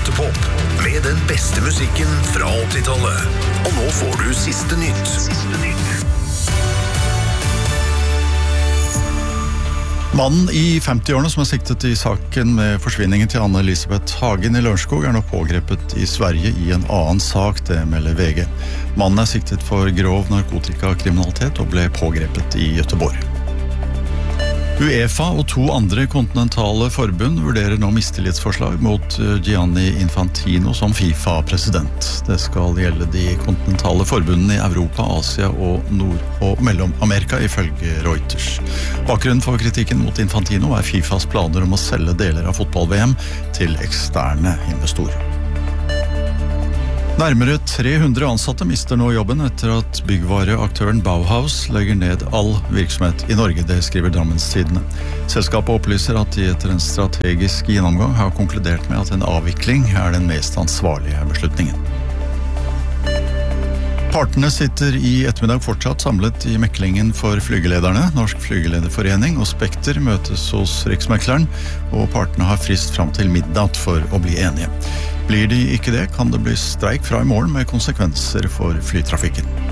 Teaterpop med den beste musikken fra 80-tallet. Og nå får du siste nytt. Mannen i 50-årene som er siktet i saken med forsvinningen til Anne-Elisabeth Hagen i Lørenskog nå pågrepet i Sverige i en annen sak, det melder VG. Mannen er siktet for grov narkotikakriminalitet og ble pågrepet i Göteborg. UEFA og 2 andre kontinentale forbund vurderer nå mistillitsforslag mot Gianni Infantino som FIFA-president. Det skal gjelde de kontinentale forbundene i Europa, Asia og Nord- og Mellom-Amerika ifølge Reuters. Bakgrunnen for kritikken mot Infantino er FIFAs planer om å selge deler av fotball-VM til eksterne investorer. Nærmere 300 ansatte mister nå jobben etter at byggvareaktøren Bauhaus legger ned all virksomhet i Norge, det skriver Drammens Tidende. Selskapet opplyser at de etter en strategisk gjennomgang har konkludert med at en avvikling er den mest ansvarlige beslutningen. Partene sitter i ettermiddag fortsatt samlet i meklingen for flygelederne. Norsk Flygelederforening og Spekter møtes hos Riksmekleren, og partene har frist fram til midnatt for å bli enige. Blir de ikke det, kan det bli streik fra i morgen med konsekvenser for flytrafikken.